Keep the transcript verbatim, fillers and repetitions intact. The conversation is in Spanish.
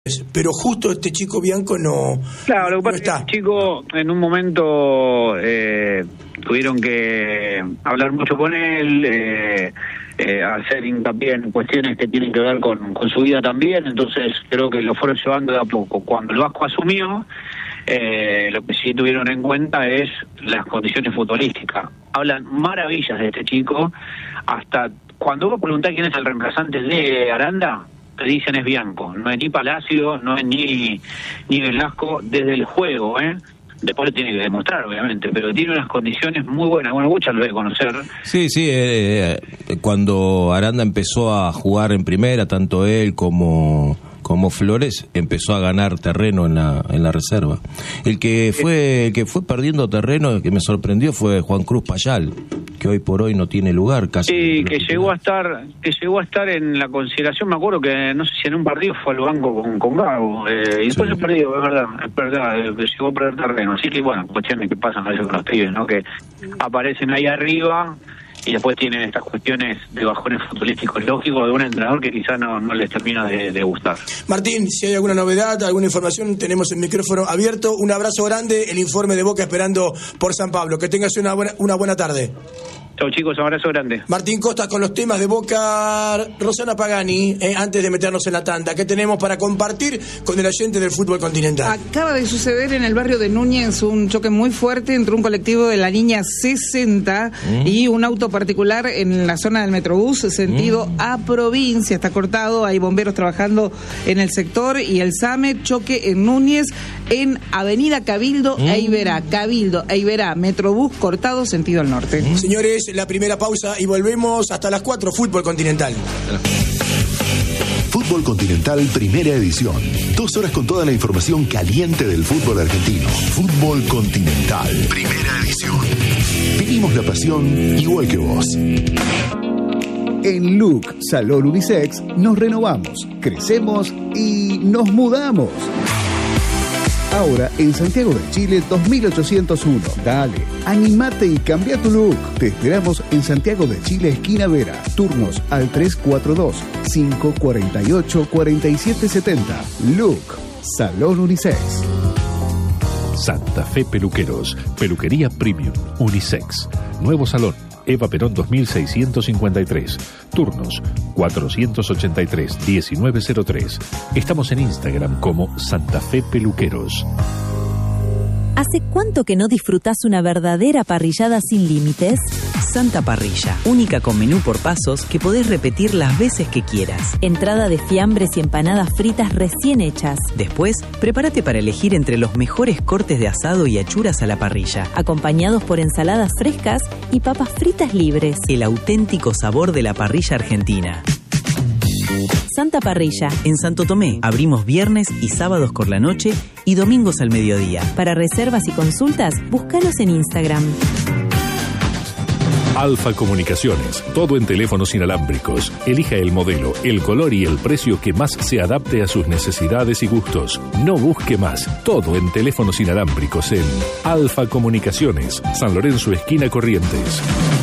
Pero justo este chico Bianco no, claro, lo que no pasa está. Es que el chico en un momento eh, tuvieron que hablar mucho con él, eh, eh, hacer hincapié en cuestiones que tienen que ver con, con su vida también, entonces creo que lo fueron llevando de a poco. Cuando el Vasco asumió, eh, lo que sí tuvieron en cuenta es las condiciones futbolísticas. Hablan maravillas de este chico, hasta cuando vos preguntás quién es el reemplazante de Aranda, te dicen es Bianco, no es ni Palacio, no es ni, ni Velasco, desde el juego, ¿eh? Después lo tiene que demostrar, obviamente, pero tiene unas condiciones muy buenas. Bueno, Bucha lo debe conocer. Sí, sí, eh, cuando Aranda empezó a jugar en primera, tanto él como... como Flores, empezó a ganar terreno en la en la reserva. El que fue el que fue perdiendo terreno, el que me sorprendió, fue Juan Cruz Payal, que hoy por hoy no tiene lugar casi. Sí, que llegó a estar que llegó a estar en la consideración, me acuerdo que no sé si en un partido fue al banco con, con Gago, eh, y después sí. se perdió, es verdad, es verdad, eh, llegó a perder terreno. Así que bueno, cuestiones que pasan a veces con los pibes, ¿no? Que aparecen ahí arriba y después tienen estas cuestiones de bajones futbolísticos lógicos de un entrenador que quizás no, no les termina de, de gustar. Martín, si hay alguna novedad, alguna información, tenemos el micrófono abierto. Un abrazo grande, el informe de Boca esperando por San Pablo. Que tengas una buena, una buena tarde. Chau chicos, un abrazo grande. Martín Costa con los temas de Boca. Rosana Pagani, eh, antes de meternos en la tanda, ¿qué tenemos para compartir con el oyente del fútbol continental? Acaba de suceder en el barrio de Núñez un choque muy fuerte entre un colectivo de la línea sesenta mm. y un auto particular en la zona del Metrobús, sentido mm. a provincia. Está cortado, hay bomberos trabajando en el sector y el SAME, choque en Núñez, en Avenida Cabildo mm. e Iberá. Cabildo e Iberá, Metrobús cortado, sentido al norte. Mm. Señores, la primera pausa y volvemos hasta las cuatro. Fútbol Continental. Fútbol Continental, primera edición. Dos horas con toda la información caliente del fútbol argentino. Fútbol Continental, primera edición. Vivimos la pasión igual que vos. En Look Salón Unisex nos renovamos, crecemos y nos mudamos. Ahora en Santiago de Chile dos mil ochocientos uno. Dale, animate y cambia tu look. Te esperamos en Santiago de Chile, esquina Vera. Turnos al tres cuatro dos, cinco cuatro ocho, cuatro siete siete cero. Look, Salón Unisex. Santa Fe Peluqueros, peluquería premium, unisex. Nuevo salón, Eva Perón dos mil seiscientos cincuenta y tres. Turnos cuatrocientos ochenta y tres, diecinueve cero tres. Estamos en Instagram como Santa Fe Peluqueros. ¿Hace cuánto que no disfrutás una verdadera parrillada sin límites? Santa Parrilla, única con menú por pasos que podés repetir las veces que quieras. Entrada de fiambres y empanadas fritas recién hechas. Después, prepárate para elegir entre los mejores cortes de asado y achuras a la parrilla, acompañados por ensaladas frescas y papas fritas libres. El auténtico sabor de la parrilla argentina. Santa Parrilla. En Santo Tomé, abrimos viernes y sábados por la noche y domingos al mediodía. Para reservas y consultas, búscanos en Instagram. Alfa Comunicaciones, todo en teléfonos inalámbricos. Elija el modelo, el color y el precio que más se adapte a sus necesidades y gustos. No busque más, todo en teléfonos inalámbricos en Alfa Comunicaciones, San Lorenzo, esquina Corrientes.